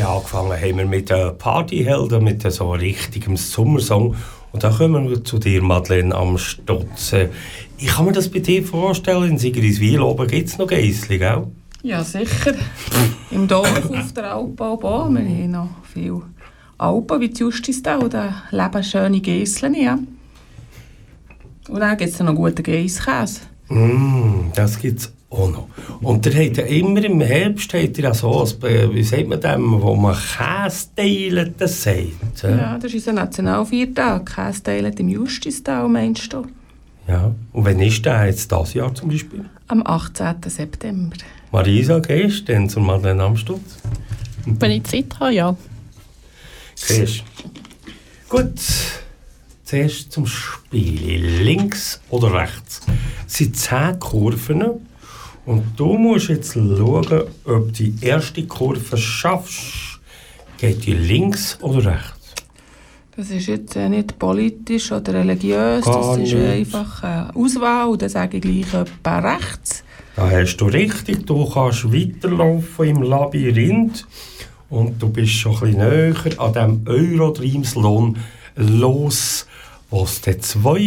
Ja, angefangen haben wir mit Partyhelden, mit so richtigem Sommersong. Und dann kommen wir zu dir, Madeleine Amstutz. Ich kann mir das bei dir vorstellen, in Sigriswil oben gibt es noch Geissli, gell? Ja, sicher. Im Dorf auf der Alpenalp. Wir haben noch viele Alpen wie die Justistal, da leben schöne Geisseln, ja. Und dann gibt es noch guten Geisskäse. Das gibt es auch noch. Und ihr habt ja immer im Herbst habt ihr ja so, wie sagt man dem, wo man Käse teilt, das sagt. Ja, das ist unser Nationalviertag. Käse teilen im Justistal, meinst du? Ja, und wann ist der jetzt dieses Jahr zum Beispiel? Am 18. September. Marisa, gehst du denn zur Madeleine Amstutz? Wenn ich Zeit habe, ja. Gehst. Gut, zuerst zum Spiel. Links oder rechts? Es sind 10 Kurven. Und du musst jetzt schauen, ob du die erste Kurve schaffst. Geht die links oder rechts? Das ist jetzt nicht politisch oder religiös, das ist einfach eine Auswahl. Dann sage ich gleich etwa rechts. Da hast du richtig, du kannst weiterlaufen im Labyrinth und du bist schon ein bisschen näher an dem Eurodreams-Lohn los, wo es dann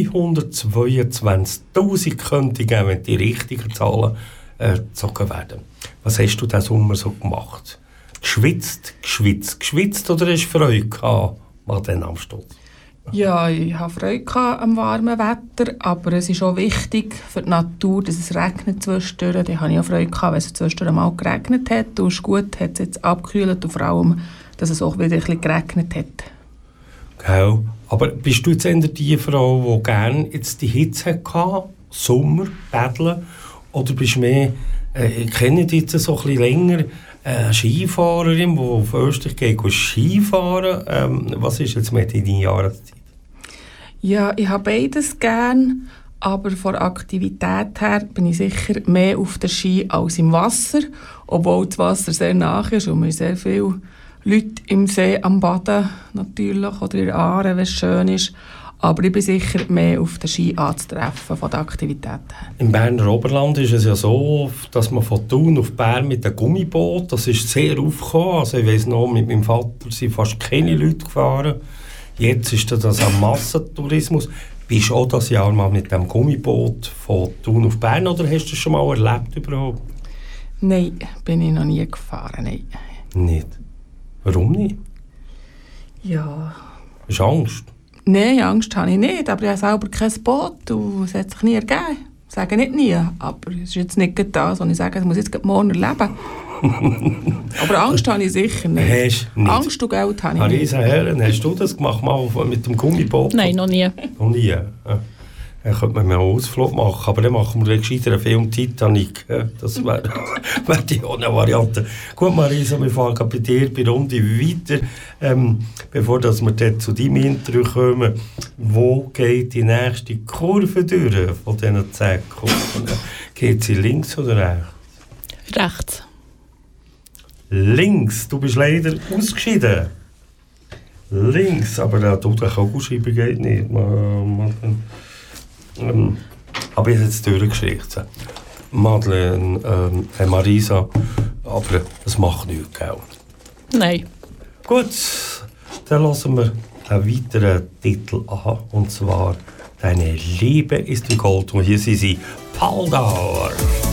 222'000 könnte geben, wenn die richtigen Zahlen erzogen werden. Was hast du diesen Sommer so gemacht? Geschwitzt oder hast du Freude gehabt, Madeleine Amstutz? Ja, ich hatte Freude am warmen Wetter, aber es ist auch wichtig für die Natur, dass es regnet zwischendurch. Da hatte ich auch Freude gehabt, wenn es zwischendurch mal geregnet hat. Und es ist gut, hat es jetzt abgekühlt und vor allem, dass es auch wieder ein bisschen geregnet hat. Genau. Aber bist du jetzt eher die Frau, die gerne jetzt die Hitze hatte, Sommer, Paddeln, oder bist du mehr, ich kenne dich jetzt so ein bisschen länger, Skifahrerin, die auf Österreich geht Skifahren. Was ist jetzt mit deiner Jahreszeit? Ja, ich habe beides gern, aber von der Aktivität her bin ich sicher mehr auf der Ski als im Wasser, obwohl das Wasser sehr nach ist und wir sehr viele Leute im See am Baden natürlich oder in der Aare, wenn es schön ist. Aber ich bin sicher mehr auf der Ski anzutreffen, von der Aktivität her. Im Berner Oberland ist es ja so, dass man von Thun auf Bern mit einem Gummiboot, das ist sehr aufgekommen. Also ich weiss noch, mit meinem Vater sind fast keine Leute gefahren. Jetzt ist das ein Massentourismus. Bist du auch das Jahr mal mit dem Gummiboot von Thun auf Bern oder hast du das schon mal erlebt überhaupt? Nein, bin ich noch nie gefahren, nein. Nicht? Warum nicht? Ja. Hast du Angst? Nein, Angst habe ich nicht, aber ich habe selber kein Boot und es hat sich nie ergeben. Ich sage nicht nie, aber es ist jetzt nicht das, was ich sage, das muss ich jetzt morgen erleben. Aber Angst habe ich sicher nicht. Hast nicht. Angst und Geld habe ich Marisa Herren, hast du das gemacht mal mit dem Gummiboot? Nein, noch nie. Noch nie? Dann könnte man mal einen Ausflug machen, aber dann machen wir gescheiter einen Film Titanic. Das wäre die auch eine Variante. Gut, Marisa, wir fahren bei dir bei Runde weiter. Bevor wir dann zu deinem Interview kommen, wo geht die nächste Kurve durch von diesen 10 Kurven? Geht sie links oder rechts? Rechts. Links, du bist leider ausgeschieden. Links, aber der Kugelschreiber geht nicht. Aber ich habe jetzt durchgeschrieben. Madeleine, Marisa, aber das macht nichts, gell? Nein. Gut, dann hören wir einen weiteren Titel an, und zwar «Deine Liebe ist wie Gold». Und hier sind sie, Paldauer.